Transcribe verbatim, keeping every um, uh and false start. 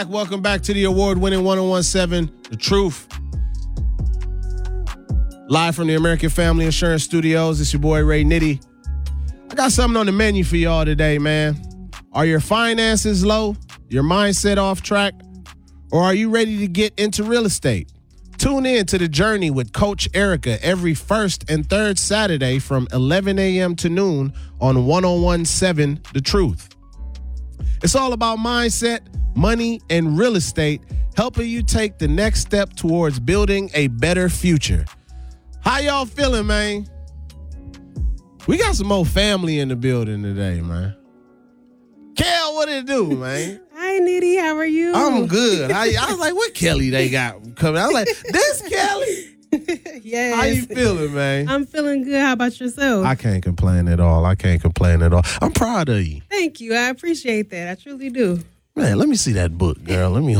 back. Welcome back to the award-winning one oh one seven The Truth. Live from the American Family Insurance Studios. It's your boy, Ray Nitty. I got something on the menu for y'all today, man. Are your finances low? Your mindset off track? Or are you ready to get into real estate? Tune in to The Journey with Coach Erica every first and third Saturday from eleven a.m. to noon on one oh one seven The Truth. It's all about mindset, money, and real estate, helping you take the next step towards building a better future. How y'all feeling, man? We got some more family in the building today, man. Kel, what it do, man? Hi, Nitty. How are you? I'm good. I, I was like, what Kelly they got coming? I was like, this Kelly? Yes. How you feeling, man? I'm feeling good. How about yourself? I can't complain at all. I can't complain at all. I'm proud of you. Thank you. I appreciate that. I truly do. Man, let me see that book, girl. Let me